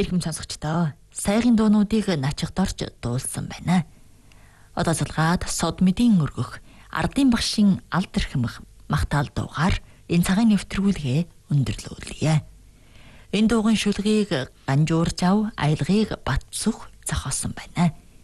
Ирхэм сонсогчдоо, сайгын дуунуудыг начигдорч дуулсан байна. Одоо залгаад сод мэдийн өргөх ардын багшийн алд эрхэмх магтаал дуугаар энэ цагаан нэвтрүүлгээ өндөрлүүлье. Энэ дуугийн шүлгийг Ганжууржав аялгыг Батсүх зохиосон байна.